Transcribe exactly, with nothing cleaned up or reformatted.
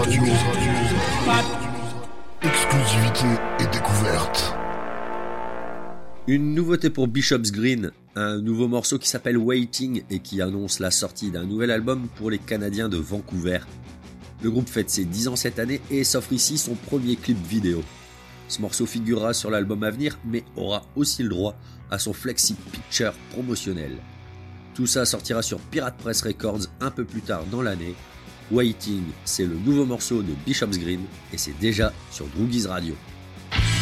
Radio. Exclusivité et découverte. Une nouveauté pour Bishop's Green, un nouveau morceau qui s'appelle Waiting et qui annonce la sortie d'un nouvel album pour les Canadiens de Vancouver. Le groupe fête ses dix ans cette année et s'offre ici son premier clip vidéo. Ce morceau figurera sur l'album à venir, mais aura aussi le droit à son flexi picture promotionnel. Tout ça sortira sur Pirate Press Records un peu plus tard dans l'année. Waiting, c'est le nouveau morceau de Bishop's Green et c'est déjà sur Droogies Radio.